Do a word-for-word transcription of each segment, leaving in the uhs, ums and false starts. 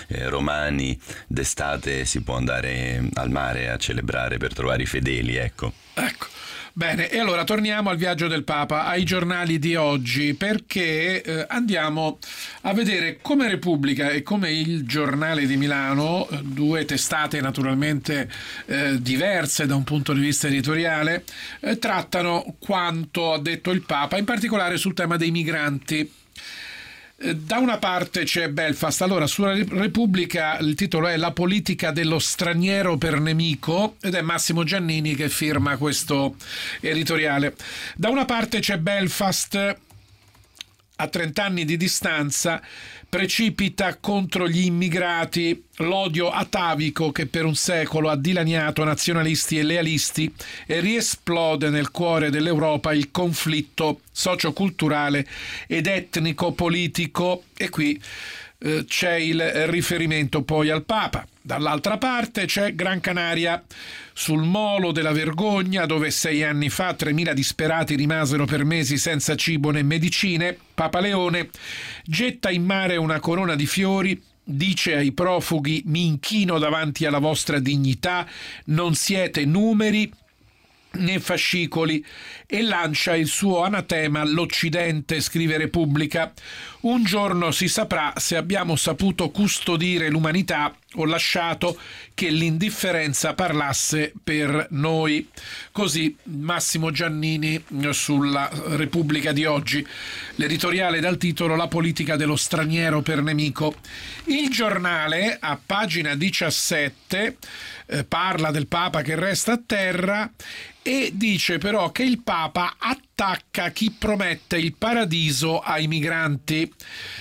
eh, romani, d'estate si può andare al mare a celebrare per trovare i fedeli, ecco. Ecco. Bene, e allora torniamo al viaggio del Papa, ai giornali di oggi, perché eh, andiamo a vedere come Repubblica e come il Giornale di Milano, due testate naturalmente eh, diverse da un punto di vista editoriale, eh, trattano quanto ha detto il Papa, in particolare sul tema dei migranti. Da una parte c'è Belfast, allora sulla Repubblica il titolo è La politica dello straniero per nemico ed è Massimo Giannini che firma questo editoriale. Da una parte c'è Belfast, a trent'anni di distanza precipita contro gli immigrati l'odio atavico che per un secolo ha dilaniato nazionalisti e lealisti e riesplode nel cuore dell'Europa il conflitto socioculturale ed etnico-politico, e qui eh, c'è il riferimento poi al Papa. Dall'altra parte c'è Gran Canaria, sul molo della vergogna, dove sei anni fa tremila disperati rimasero per mesi senza cibo né medicine. Papa Leone getta in mare una corona di fiori, dice ai profughi: mi inchino davanti alla vostra dignità, non siete numeri né fascicoli, e lancia il suo anatema all'Occidente, scrive Repubblica. Un giorno si saprà se abbiamo saputo custodire l'umanità o lasciato che l'indifferenza parlasse per noi. Così Massimo Giannini sulla Repubblica di oggi, l'editoriale dal titolo La politica dello straniero per nemico. Il Giornale a pagina diciassette eh, parla del Papa che resta a terra e dice però che il Papa attacca chi promette il paradiso ai migranti.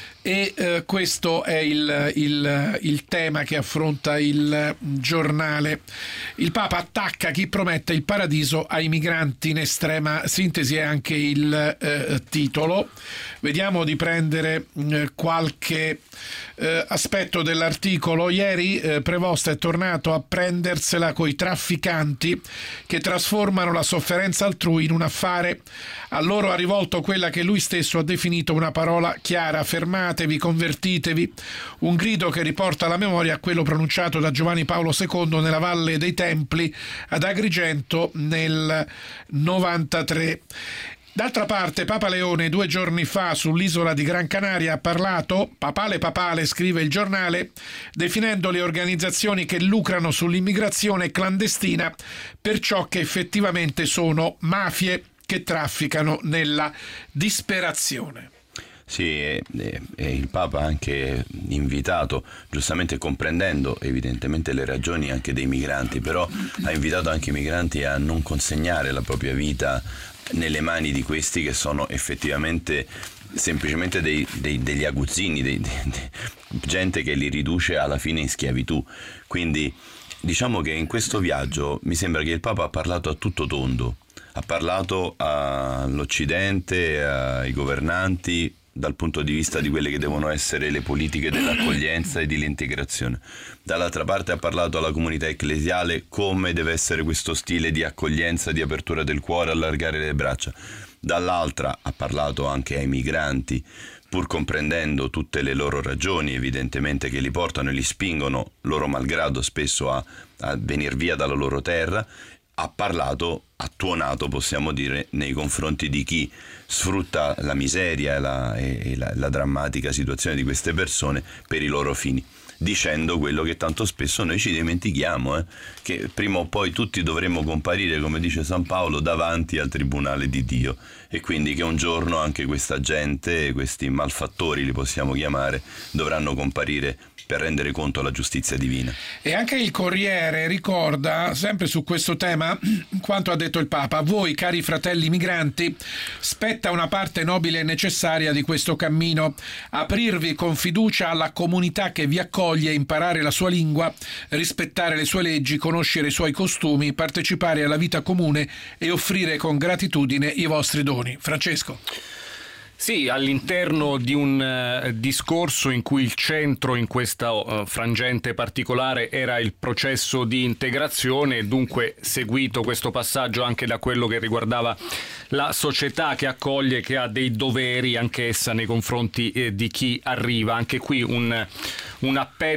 E eh, questo è il, il, il tema che affronta il Giornale. Il Papa attacca chi promette il paradiso ai migranti, in estrema sintesi è anche il eh, titolo. Vediamo di prendere eh, qualche eh, aspetto dell'articolo. Ieri eh, Prevost è tornato a prendersela coi trafficanti che trasformano la sofferenza altrui in un affare. A loro ha rivolto quella che lui stesso ha definito una parola chiara: fermatevi, convertitevi, un grido che riporta alla memoria quello pronunciato da Giovanni Paolo secondo nella Valle dei Templi ad Agrigento nel novantatré. D'altra parte Papa Leone due giorni fa sull'isola di Gran Canaria ha parlato, papale papale scrive il Giornale, definendo le organizzazioni che lucrano sull'immigrazione clandestina per ciò che effettivamente sono: mafie che trafficano nella disperazione. Sì, e, e il Papa ha anche invitato, giustamente comprendendo evidentemente le ragioni anche dei migranti, però ha invitato anche i migranti a non consegnare la propria vita nelle mani di questi che sono effettivamente semplicemente dei, dei, degli aguzzini, dei, dei, dei, gente che li riduce alla fine in schiavitù. Quindi diciamo che in questo viaggio mi sembra che il Papa ha parlato a tutto tondo, ha parlato all'Occidente, ai governanti, dal punto di vista di quelle che devono essere le politiche dell'accoglienza e dell'integrazione. Dall'altra parte ha parlato alla comunità ecclesiale come deve essere questo stile di accoglienza, di apertura del cuore, allargare le braccia. Dall'altra ha parlato anche ai migranti, pur comprendendo tutte le loro ragioni evidentemente che li portano e li spingono loro malgrado spesso a, a venir via dalla loro terra. Ha parlato, ha tuonato, possiamo dire, nei confronti di chi sfrutta la miseria e la, e la, la drammatica situazione di queste persone per i loro fini, dicendo quello che tanto spesso noi ci dimentichiamo, eh, che prima o poi tutti dovremmo comparire, come dice San Paolo, davanti al tribunale di Dio, e quindi che un giorno anche questa gente, questi malfattori li possiamo chiamare, dovranno comparire per rendere conto alla giustizia divina. E anche il Corriere ricorda, sempre su questo tema, quanto ha detto il Papa: a voi, cari fratelli migranti, spetta una parte nobile e necessaria di questo cammino, aprirvi con fiducia alla comunità che vi accoglie, imparare la sua lingua, rispettare le sue leggi, conoscere i suoi costumi, partecipare alla vita comune e offrire con gratitudine i vostri doni. Francesco. Sì, all'interno di un uh, discorso in cui il centro in questa uh, frangente particolare era il processo di integrazione, dunque seguito questo passaggio anche da quello che riguardava la società che accoglie, che ha dei doveri anche essa nei confronti eh, di chi arriva. Anche qui un, un appello